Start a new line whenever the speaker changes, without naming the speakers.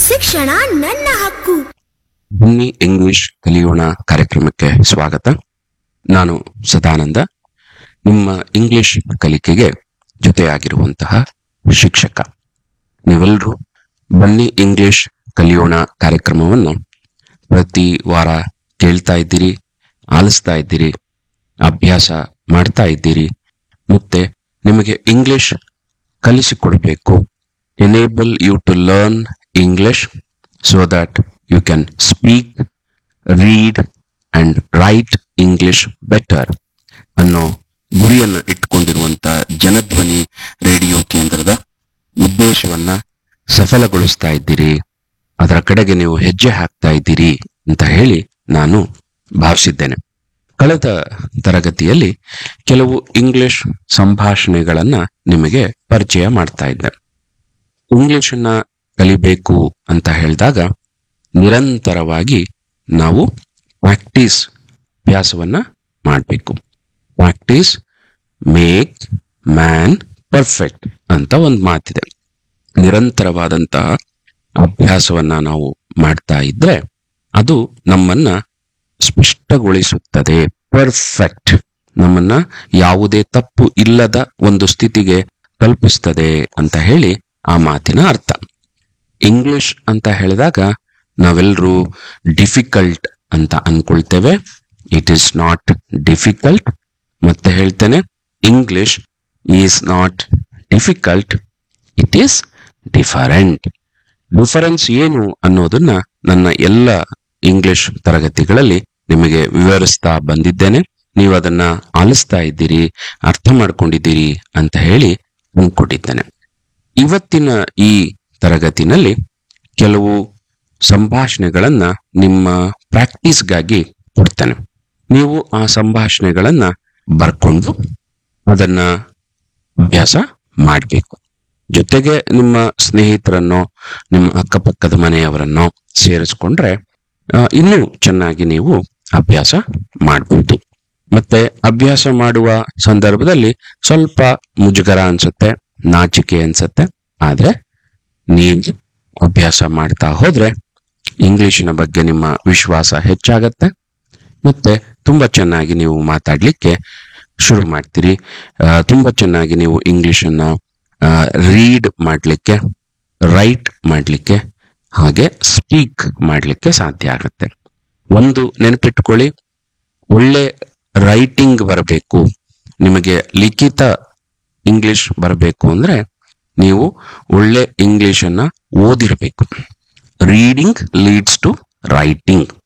ಶಿಕ್ಷಣ ನನ್ನ ಹಕ್ಕು.
ಬನ್ನಿ ಇಂಗ್ಲಿಷ್ ಕಲಿಯೋಣ ಕಾರ್ಯಕ್ರಮಕ್ಕೆ ಸ್ವಾಗತ. ನಾನು ಸದಾನಂದ, ನಿಮ್ಮ ಇಂಗ್ಲಿಷ್ ಕಲಿಕೆಗೆ ಜೊತೆಯಾಗಿರುವಂತಹ ಶಿಕ್ಷಕ. ನೀವೆಲ್ಲರೂ ಬನ್ನಿ ಇಂಗ್ಲಿಷ್ ಕಲಿಯೋಣ ಕಾರ್ಯಕ್ರಮವನ್ನು ಪ್ರತಿ ವಾರ ಕೇಳ್ತಾ ಇದ್ದೀರಿ, ಆಲಿಸ್ತಾ ಇದ್ದೀರಿ, ಅಭ್ಯಾಸ ಮಾಡ್ತಾ ಇದ್ದೀರಿ. ಮತ್ತೆ ನಿಮಗೆ English ಕಲಿಸಿಕೊಡ್ಬೇಕು. Enable you to learn English so that you can speak, read and write English better ಅನ್ನೋ ಗುರಿಯನ್ನು ಇಟ್ಕೊಂಡಿರುವಂತ ಜನಧ್ವನಿ ರೇಡಿಯೋ ಕೇಂದ್ರದ ಉದ್ದೇಶವನ್ನ ಸಫಲಗೊಳಿಸ್ತಾ ಇದ್ದೀರಿ, ಅದರ ಕಡೆಗೆ ನೀವು ಹೆಜ್ಜೆ ಹಾಕ್ತಾ ಇದ್ದೀರಿ ಅಂತ ಹೇಳಿ ನಾನು ಭಾವಿಸಿದ್ದೇನೆ. ಕಳೆದ ತರಗತಿಯಲ್ಲಿ ಕೆಲವು ಇಂಗ್ಲಿಷ್ ಸಂಭಾಷಣೆಗಳನ್ನ ನಿಮಗೆ ಪರಿಚಯ ಮಾಡ್ತಾ ಇದ್ದೆ. ಇಂಗ್ಲಿಷನ್ನ ಕಲಿಬೇಕು ಅಂತ ಹೇಳಿದಾಗ ನಿರಂತರವಾಗಿ ನಾವು ಅಭ್ಯಾಸವನ್ನ ಮಾಡಬೇಕು. ಪ್ರಾಕ್ಟೀಸ್ ಮೇಕ್ ಮ್ಯಾನ್ ಪರ್ಫೆಕ್ಟ್ ಅಂತ ಒಂದು ಮಾತಿದೆ. ನಿರಂತರವಾದಂತಹ ಅಭ್ಯಾಸವನ್ನ ನಾವು ಮಾಡ್ತಾ ಇದ್ರೆ ಅದು ನಮ್ಮನ್ನ ಸ್ಪಷ್ಟಗೊಳಿಸುತ್ತದೆ. ಪರ್ಫೆಕ್ಟ್, ನಮ್ಮನ್ನ ಯಾವುದೇ ತಪ್ಪು ಇಲ್ಲದ ಒಂದು ಸ್ಥಿತಿಗೆ ತಲುಪಿಸ್ತದೆ ಅಂತ ಹೇಳಿ ಆ ಮಾತಿನ ಅರ್ಥ. ಇಂಗ್ಲಿಷ್ ಅಂತ ಹೇಳಿದಾಗ ನಾವೆಲ್ಲರೂ ಡಿಫಿಕಲ್ಟ್ ಅಂತ ಅನ್ಕೊಳ್ತೇವೆ. It is not difficult. ಮತ್ತೆ ಹೇಳ್ತೇನೆ, English is not difficult, it is different. Difference ಏನು ಅನ್ನೋದನ್ನ ನನ್ನ ಎಲ್ಲ ಇಂಗ್ಲಿಷ್ ತರಗತಿಗಳಲ್ಲಿ ನಿಮಗೆ ವಿವರಿಸ್ತಾ ಬಂದಿದ್ದೇನೆ. ನೀವು ಅದನ್ನ ಆಲಿಸ್ತಾ ಇದ್ದೀರಿ, ಅರ್ಥ ಮಾಡ್ಕೊಂಡಿದ್ದೀರಿ ಅಂತ ಹೇಳಿ ಅನ್ಕೊಂಡಿದ್ದೇನೆ. ಇವತ್ತಿನ ಈ ತರಗತಿನಲ್ಲಿ ಕೆಲವು ಸಂಭಾಷಣೆಗಳನ್ನ ನಿಮ್ಮ ಪ್ರಾಕ್ಟೀಸ್ಗಾಗಿ ಕೊಡ್ತೇನೆ. ನೀವು ಆ ಸಂಭಾಷಣೆಗಳನ್ನ ಬರ್ಕೊಂಡು ಅದನ್ನ ಅಭ್ಯಾಸ ಮಾಡಬೇಕು. ಜೊತೆಗೆ ನಿಮ್ಮ ಸ್ನೇಹಿತರನ್ನೋ ನಿಮ್ಮ ಅಕ್ಕಪಕ್ಕದ ಮನೆಯವರನ್ನೋ ಸೇರಿಸ್ಕೊಂಡ್ರೆ ಇನ್ನೂ ಚೆನ್ನಾಗಿ ನೀವು ಅಭ್ಯಾಸ ಮಾಡಬಹುದು. ಮತ್ತೆ ಅಭ್ಯಾಸ ಮಾಡುವ ಸಂದರ್ಭದಲ್ಲಿ ಸ್ವಲ್ಪ ಮುಜುಗರ ಅನ್ಸುತ್ತೆ, ನಾಚಿಕೆ ಅನ್ಸುತ್ತೆ. ಆದ್ರೆ ನೀವು ಅಭ್ಯಾಸ ಮಾಡ್ತಾ ಹೋದ್ರೆ ಇಂಗ್ಲಿಶಿನ ಬಗ್ಗೆ ನಿಮ್ಮ ವಿಶ್ವಾಸ ಹೆಚ್ಚಾಗತ್ತೆ. ಮತ್ತೆ ತುಂಬಾ ಚೆನ್ನಾಗಿ ನೀವು ಮಾತಾಡ್ಲಿಕ್ಕೆ ಶುರು ಮಾಡ್ತೀರಿ. ತುಂಬಾ ಚೆನ್ನಾಗಿ ನೀವು ಇಂಗ್ಲಿಷನ್ನ ರೀಡ್ ಮಾಡ್ಲಿಕ್ಕೆ, ರೈಟ್ ಮಾಡ್ಲಿಕ್ಕೆ, ಹಾಗೆ ಸ್ಪೀಕ್ ಮಾಡ್ಲಿಕ್ಕೆ ಸಾಧ್ಯ ಆಗುತ್ತೆ. ಒಂದು ನೆನಪಿಟ್ಕೊಳ್ಳಿ, ಒಳ್ಳೆ ರೈಟಿಂಗ್ ಬರಬೇಕು, ನಿಮಗೆ ಲಿಖಿತ ಇಂಗ್ಲಿಷ್ ಬರಬೇಕು ಅಂದ್ರೆ ನೀವು ಒಳ್ಳೆ ಇಂಗ್ಲಿಷ್ ಅನ್ನ ಓದಿರಬೇಕು. Reading leads to writing.